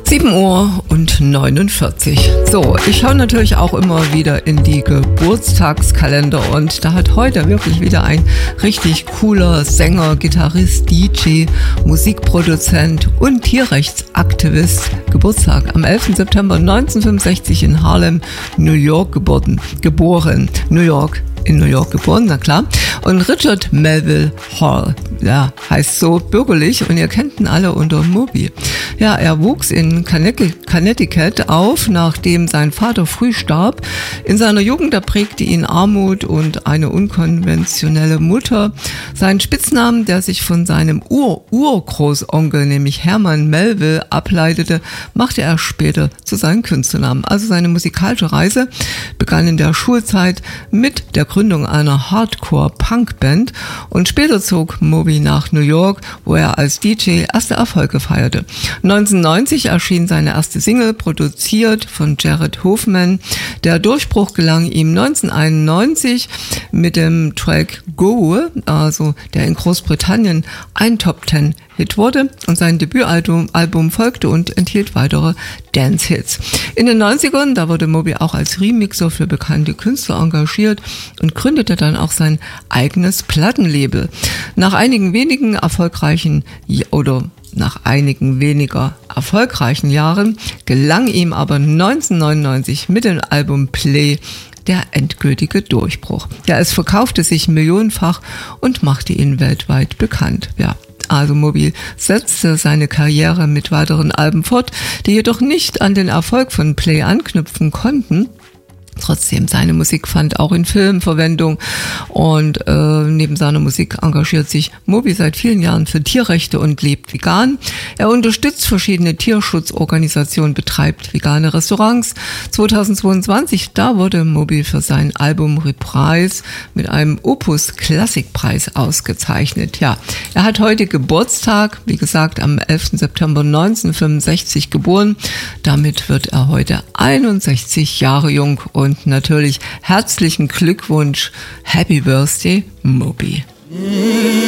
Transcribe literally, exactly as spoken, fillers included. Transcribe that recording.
sieben Uhr und neunundvierzig. So, ich schaue natürlich auch immer wieder in die Geburtstagskalender und da hat heute wirklich wieder ein richtig cooler Sänger, Gitarrist, D J, Musikproduzent und Tierrechtsaktivist Geburtstag. Am elften September neunzehnhundertfünfundsechzig in Harlem, New York geboren. geboren. New York. in New York geboren, na klar. Und Richard Melville Hall, ja, heißt so bürgerlich und ihr kennt ihn alle unter Moby. Ja, er wuchs in Connecticut auf, nachdem sein Vater früh starb. In seiner Jugend prägte ihn Armut und eine unkonventionelle Mutter. Sein Spitznamen, der sich von seinem Ur-Urgroßonkel, nämlich Herman Melville, ableitete, machte er später zu seinem Künstlernamen. Also seine musikalische Reise begann in der Schulzeit mit der Gründung einer Hardcore-Punk-Band und später zog Moby nach New York, wo er als D J erste Erfolge feierte. neunzehnhundertneunzig erschien seine erste Single, produziert von Jared Hoffman. Der Durchbruch gelang ihm neunzehnhunderteinundneunzig mit dem Track Go, also der in Großbritannien ein Top-Ten-Hit wurde, und sein Debütalbum Album folgte und enthielt weitere Dance-Hits. In den neunzigern, da wurde Moby auch als Remixer für bekannte Künstler engagiert und gründete dann auch sein eigenes Plattenlabel. Nach einigen wenigen erfolgreichen oder Nach einigen weniger erfolgreichen Jahren gelang ihm aber neunzehnhundertneunundneunzig mit dem Album Play der endgültige Durchbruch. Ja, es verkaufte sich millionenfach und machte ihn weltweit bekannt. Ja, also Moby setzte seine Karriere mit weiteren Alben fort, die jedoch nicht an den Erfolg von Play anknüpfen konnten. Trotzdem, seine Musik fand auch in Filmen Verwendung und äh, neben seiner Musik engagiert sich Moby seit vielen Jahren für Tierrechte und lebt vegan. Er unterstützt verschiedene Tierschutzorganisationen, betreibt vegane Restaurants. zweitausendzweiundzwanzig, da wurde Moby für sein Album Reprise mit einem Opus Klassikpreis ausgezeichnet. Ja, er hat heute Geburtstag, wie gesagt, am elften September neunzehnhundertfünfundsechzig geboren. Damit wird er heute einundsechzig Jahre jung und Und natürlich herzlichen Glückwunsch, Happy Birthday, Moby.